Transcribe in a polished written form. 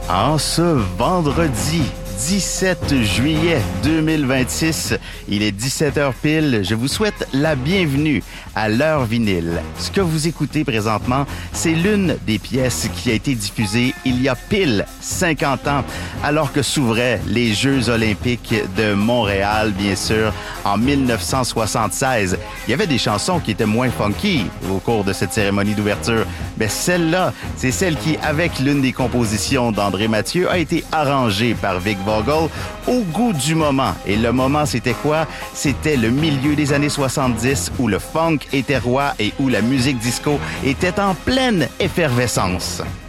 En ce vendredi 17 juillet 2026, il est 17h pile. Je vous souhaite la bienvenue à l'heure vinyle. Ce que vous écoutez présentement, c'est l'une des pièces qui a été diffusée il y a pile 50 ans, alors que s'ouvraient les Jeux olympiques de Montréal, bien sûr, en 1976. Il y avait des chansons qui étaient moins funky au cours de cette cérémonie d'ouverture, mais celle-là, c'est celle qui, avec l'une des compositions d'André Mathieu, a été arrangée par Vic Vogel au goût du moment. Et le moment, c'était quoi? C'était le milieu des années 70 où le funk était roi et où la musique disco était en pleine effervescence.